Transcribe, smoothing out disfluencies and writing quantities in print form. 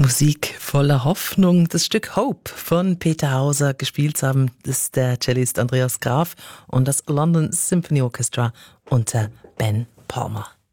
Musik voller Hoffnung. Das Stück Hope von Peter Hauser gespielt haben, ist der Cellist Andreas Graf und das London Symphony Orchestra unter Ben Palmer.